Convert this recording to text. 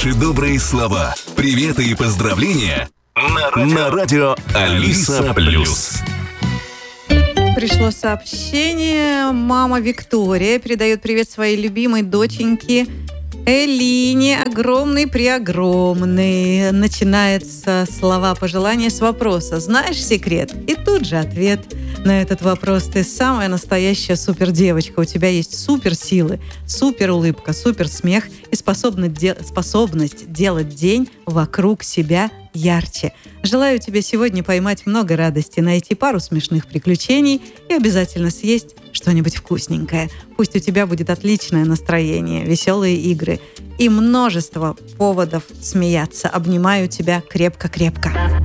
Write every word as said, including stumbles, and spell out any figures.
Ваши добрые слова, приветы и поздравления на радио, на радио Алиса Плюс. Пришло сообщение. Мама Виктория передает привет своей любимой доченьке Элине. Огромный-преогромный. Начинается слова пожелания с вопроса: знаешь секрет? И тут же ответ на этот вопрос: ты самая настоящая супердевочка. У тебя есть суперсилы, суперулыбка, суперсмех и способность, де- способность делать день вокруг себя ярче. Желаю тебе сегодня поймать много радости, найти пару смешных приключений и обязательно съесть что-нибудь вкусненькое. Пусть у тебя будет отличное настроение, веселые игры и множество поводов смеяться. Обнимаю тебя крепко-крепко.